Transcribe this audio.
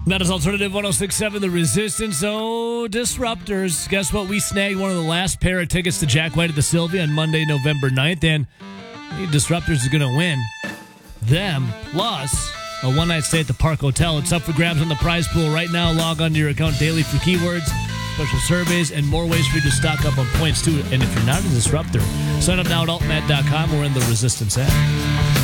That is Alternative 106.7, The Resistance. Oh, Disruptors. Guess what? We snagged one of the last pair of tickets to Jack White at the Sylvia on Monday, November 9th, and Disruptors is going to win them, plus a one-night stay at the Park Hotel. It's up for grabs on the prize pool right now. Log on to your account daily for keywords, special surveys, and more ways for you to stock up on points, too. And if you're not a Disruptor, sign up now at altmat.com or in the Resistance app.